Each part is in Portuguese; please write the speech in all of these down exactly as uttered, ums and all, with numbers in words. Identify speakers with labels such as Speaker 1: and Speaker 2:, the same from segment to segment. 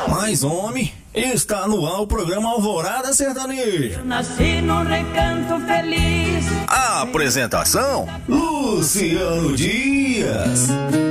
Speaker 1: Mas, homem, está no ar o programa Alvorada Sertaneja.
Speaker 2: Eu nasci num recanto feliz.
Speaker 1: A apresentação, Luciano Dias.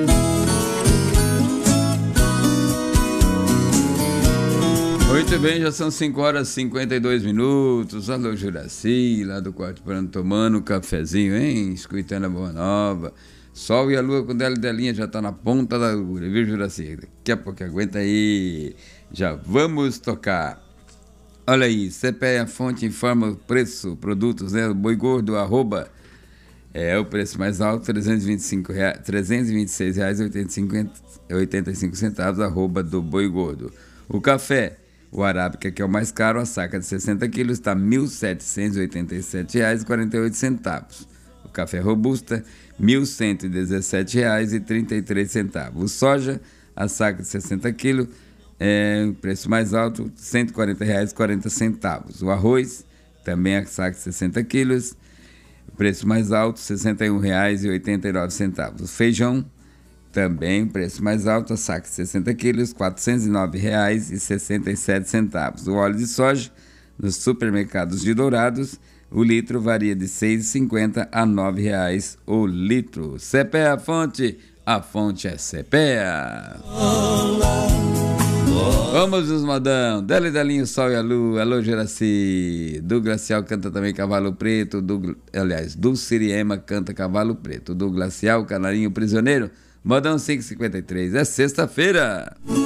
Speaker 3: Muito bem, já são cinco horas e cinquenta e dois minutos. Alô, Juraci, lá do Quarto Plano, tomando um cafezinho, hein? Escutando a Boa Nova. Sol e a lua com dela e delinha já tá na ponta da agulha, viu, Juraci? Daqui a pouco, aguenta aí. Já vamos tocar. Olha aí, C P E, a fonte informa o preço, produtos, né? O boi gordo, arroba, é o preço mais alto, trezentos e vinte e cinco reais, trezentos e vinte e seis reais e oitenta e cinco centavos, arroba do boi gordo. O café, o arábica, que é o mais caro, a saca de sessenta quilos, está mil setecentos e oitenta e sete reais e quarenta e oito centavos. O café robusta, mil cento e dezessete reais e trinta e três centavos. O soja, a saca de sessenta quilos, é o preço mais alto, cento e quarenta reais e quarenta centavos. O arroz, também a saca de sessenta quilos, o preço mais alto, sessenta e um reais e oitenta e nove centavos. O feijão, também o preço mais alto, a saca de sessenta quilos, quatrocentos e nove reais e sessenta e sete centavos. O óleo de soja, nos supermercados de Dourados, o litro varia de seis reais e cinquenta centavos a nove reais o litro. C P E, a fonte, a fonte é C P E. Vamos, os modão, Deli Delinho, Sol e a Lua, alô, Juraci. Do Glacial canta também Cavalo Preto, do, aliás, do Siriema canta Cavalo Preto. Do Glacial, Canarinho Prisioneiro, modão cinco e cinquenta e três, é sexta-feira.